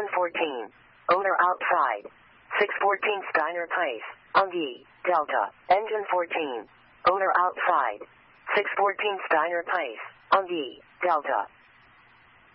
Engine 14. Owner outside. 614 Steiner Place, Ungi, Delta. Engine 14. Owner outside. 614 Steiner Place, Ungi, Delta.